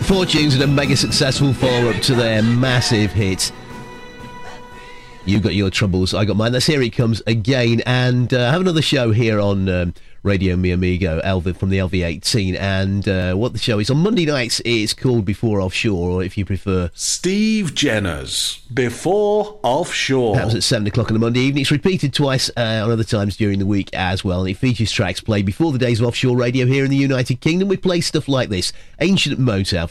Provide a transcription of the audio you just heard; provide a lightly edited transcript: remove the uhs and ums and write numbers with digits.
Fortunes and a mega successful follow-up to their massive hit. You got your troubles, I got mine. That's Here It Comes Again. And I have another show here on Radio Mi Amigo, Elvis from the LV18. And what the show is on Monday nights, it's called Before Offshore, or if you prefer, Steve Jenner's Before Offshore. Happens at 7 o'clock on a Monday evening. It's repeated twice on other times during the week as well. And it features tracks played before the days of offshore radio here in the United Kingdom. We play stuff like this: Ancient Motown,